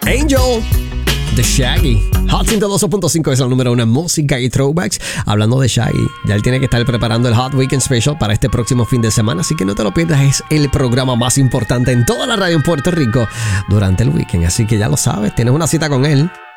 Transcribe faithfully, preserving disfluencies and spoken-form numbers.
Angel de Shaggy. Hot ciento doce punto cinco es el número uno en música y throwbacks. Hablando de Shaggy, ya él tiene que estar preparando el Hot Weekend Special para este próximo fin de semana, así que no te lo pierdas. Es el programa más importante en toda la radio en Puerto Rico durante el weekend, así que ya lo sabes, tienes una cita con él.